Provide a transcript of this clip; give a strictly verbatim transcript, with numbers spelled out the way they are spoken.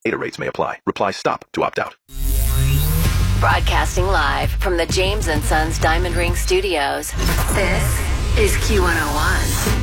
Data rates may apply. Reply STOP to opt out. Broadcasting live from the James and Sons Diamond Ring Studios. This is Q one oh one.